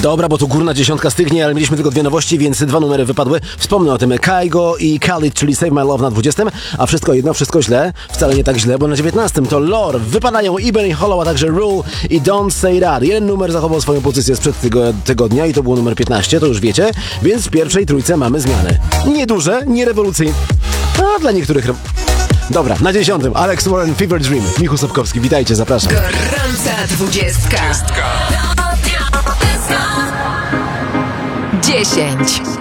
Dobra, bo tu górna dziesiątka stygnie, ale mieliśmy tylko 2 nowości, więc 2 numery wypadły. Wspomnę o tym. Kygo i Khalid, czyli Save My Love na 20, a wszystko jedno, wszystko źle. Wcale nie tak źle, bo na 19 to Lore. Wypadają Ibn i Hollow, a także Rule i Don't Say That. Jeden numer zachował swoją pozycję sprzed tego tygodnia i to było numer 15, to już wiecie. Więc w pierwszej trójce mamy zmiany. Nieduże, nie rewolucyjne. A dla niektórych... Dobra, na 10. Alex Warren, Fever Dream. Michu Sobkowski, witajcie, zapraszam. Gorąca 20. 10.